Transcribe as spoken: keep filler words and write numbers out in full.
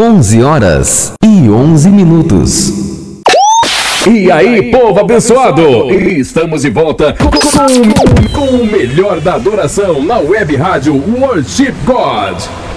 onze horas e onze minutos. E aí, povo abençoado! Estamos de volta com, com, com o melhor da adoração na web rádio Worship God.